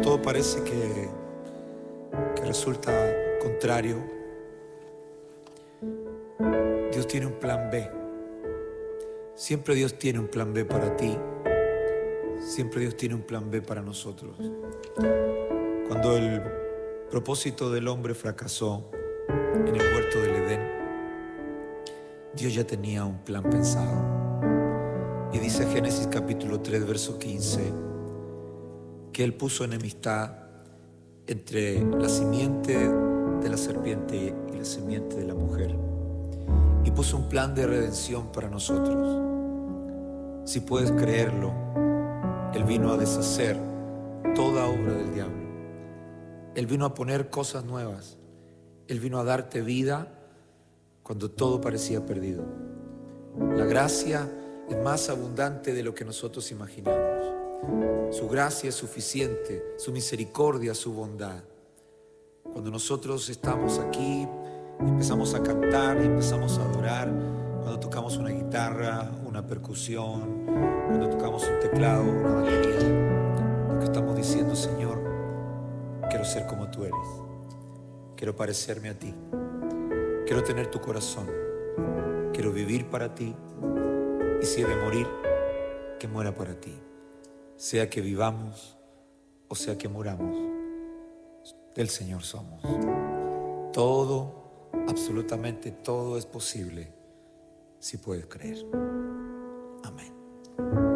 todo parece que resulta contrario, Dios tiene un plan B. Siempre Dios tiene un plan B para ti. Siempre Dios tiene un plan B para nosotros. Cuando el propósito del hombre fracasó en el huerto del Edén, Dios ya tenía un plan pensado. Y dice Génesis capítulo 3, verso 15, que Él puso enemistad entre la simiente de la serpiente y la simiente de la mujer. Y puso un plan de redención para nosotros. Si puedes creerlo, Él vino a deshacer toda obra del diablo. Él vino a poner cosas nuevas. Él vino a darte vida cuando todo parecía perdido. La gracia es más abundante de lo que nosotros imaginamos. Su gracia es suficiente, su misericordia, su bondad. Cuando nosotros estamos aquí, empezamos a cantar y empezamos a adorar, cuando tocamos una guitarra, una percusión, cuando tocamos un teclado, una batería, lo que estamos diciendo: Señor, quiero ser como tú eres, quiero parecerme a ti, quiero tener tu corazón, quiero vivir para ti, y si he de morir, que muera para ti. Sea que vivamos o sea que muramos, del Señor somos. Todo, absolutamente todo es posible si puedes creer. Amén.